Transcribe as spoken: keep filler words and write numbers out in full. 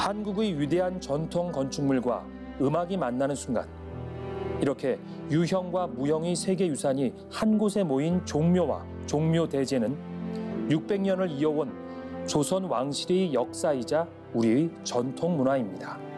한국의 위대한 전통 건축물과 음악이 만나는 순간, 이렇게 유형과 무형의 세계유산이 한 곳에 모인 종묘와 종묘대제는 육백 년을 이어온 조선 왕실의 역사이자 우리의 전통 문화입니다.